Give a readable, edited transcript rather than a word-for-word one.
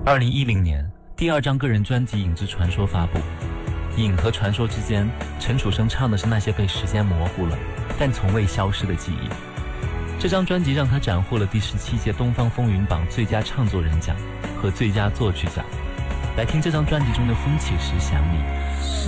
2010年，第2张个人专辑《影之传说》发布。影和传说之间，陈楚生唱的是那些被时间模糊了，但从未消失的记忆。这张专辑让他斩获了第17届东方风云榜最佳唱作人奖和最佳作曲奖。来听这张专辑中的《风起时想你》。